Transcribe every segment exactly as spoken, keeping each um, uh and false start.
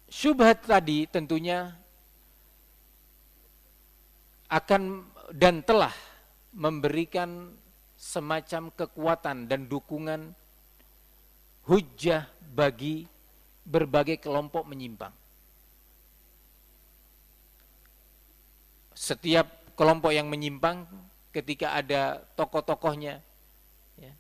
syubhat tadi tentunya akan dan telah memberikan semacam kekuatan dan dukungan hujjah bagi berbagai kelompok menyimpang. Setiap kelompok yang menyimpang ketika ada tokoh-tokohnya ya,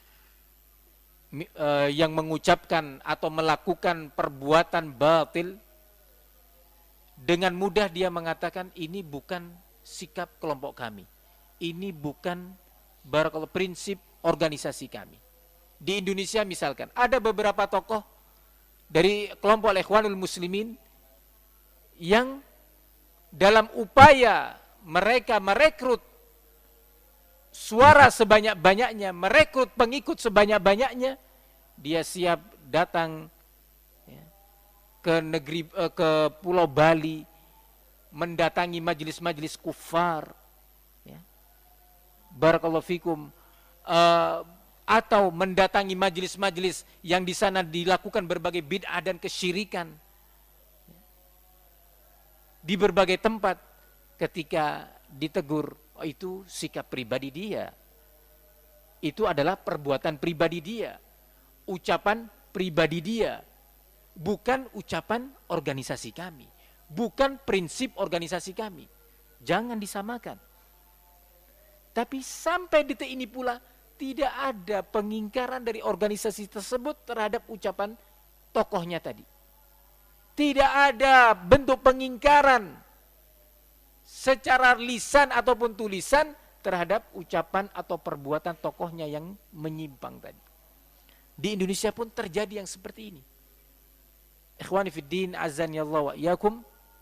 yang mengucapkan atau melakukan perbuatan batil, dengan mudah dia mengatakan ini bukan sikap kelompok kami, ini bukan barakallahu prinsip organisasi kami. Di Indonesia misalkan ada beberapa tokoh dari kelompok Ikhwanul Muslimin yang dalam upaya mereka merekrut suara sebanyak-banyaknya, merekrut pengikut sebanyak-banyaknya, dia siap datang ya, ke negeri ke Pulau Bali, mendatangi majelis-majelis kufar ya. Barakallahu fikum, uh, atau mendatangi majelis-majelis yang di sana dilakukan berbagai bid'ah dan kesyirikan ya. Di berbagai tempat ketika ditegur, oh itu sikap pribadi dia, itu adalah perbuatan pribadi dia, ucapan pribadi dia, bukan ucapan organisasi kami, bukan prinsip organisasi kami. Jangan disamakan. Tapi sampai detik ini pula tidak ada pengingkaran dari organisasi tersebut terhadap ucapan tokohnya tadi. Tidak ada bentuk pengingkaran secara lisan ataupun tulisan terhadap ucapan atau perbuatan tokohnya yang menyimpang tadi. Di Indonesia pun terjadi yang seperti ini. Ikhwani fiddin, azani Allah wa iyyakum.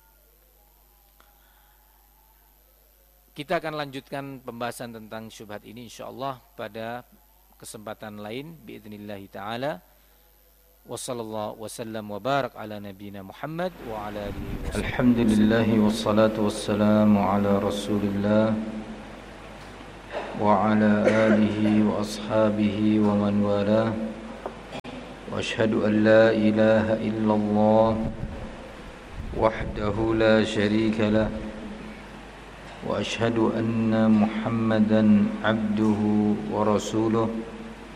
Kita akan lanjutkan pembahasan tentang syubhat ini insyaallah pada kesempatan lain biidznillah taala. Wassallallahu wasallam wa barak ala nabiyyina Muhammad wa ala alihi wasallam. Alhamdulillah wassalatu wassalamu ala Rasulillah wa ala alihi wa ashabihi wa man walah. Wa asyhadu an la ilaha illallah wahdahu la syarika lah. وأشهد أن محمدًا عبده ورسوله